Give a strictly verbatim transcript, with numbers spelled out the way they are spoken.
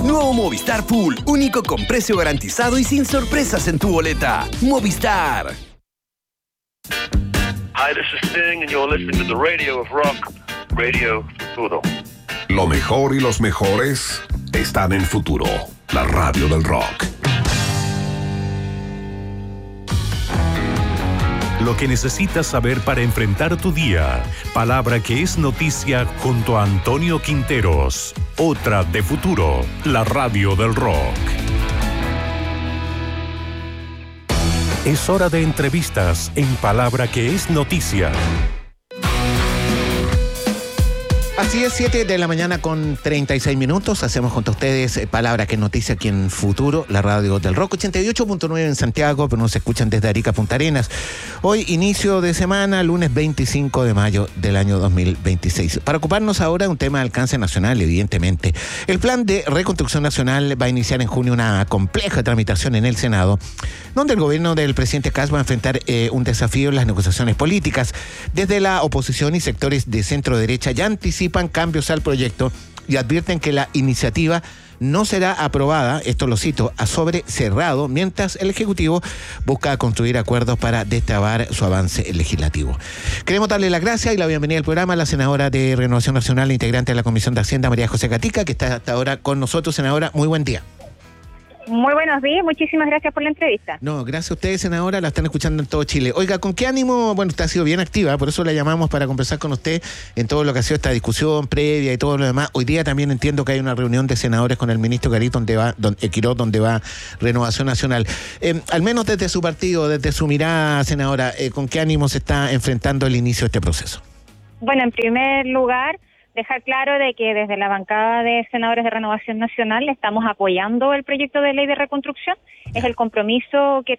Nuevo Movistar Full, único con precio garantizado y sin sorpresas en tu boleta. Movistar. Hi, this is Sting and you're listening to the radio of rock, Radio Futuro. Lo mejor y los mejores están en Futuro, la radio del rock. Lo que necesitas saber para enfrentar tu día. Palabra que es noticia junto a Antonio Quinteros. Otra de Futuro, la radio del rock. Es hora de entrevistas en Palabra que es noticia. Así es, siete de la mañana con treinta y seis minutos. Hacemos junto a ustedes eh, Palabra que es noticia aquí en Futuro, la radio del rock, ochenta y ocho punto nueve en Santiago, pero nos escuchan desde Arica, Punta Arenas. Hoy, inicio de semana, lunes veinticinco de mayo del año dos mil veintiséis. Para ocuparnos ahora de un tema de alcance nacional, evidentemente. El Plan de Reconstrucción Nacional va a iniciar en junio una compleja tramitación en el Senado, donde el gobierno del presidente Kast va a enfrentar eh, un desafío en las negociaciones políticas. Desde la oposición y sectores de centro-derecha ya anticipan cambios al proyecto y advierten que la iniciativa no será aprobada, esto lo cito, a sobre cerrado, mientras el Ejecutivo busca construir acuerdos para destrabar su avance legislativo. Queremos darle las gracias y la bienvenida al programa a la senadora de Renovación Nacional, integrante de la Comisión de Hacienda, María José Gatica, que está hasta ahora con nosotros. Senadora, muy buen día. Muy buenos días, muchísimas gracias por la entrevista. No, gracias a ustedes, senadora, la están escuchando en todo Chile. Oiga, ¿con qué ánimo? Bueno, usted ha sido bien activa, por eso la llamamos para conversar con usted en todo lo que ha sido esta discusión previa y todo lo demás. Hoy día también entiendo que hay una reunión de senadores con el ministro Garit, donde va, don, eh, Quiroz, donde va Renovación Nacional. Eh, al menos desde su partido, desde su mirada, senadora, eh, ¿con qué ánimo se está enfrentando el inicio de este proceso? Bueno, en primer lugar, dejar claro de que desde la bancada de senadores de Renovación Nacional estamos apoyando el proyecto de ley de reconstrucción. Es el compromiso que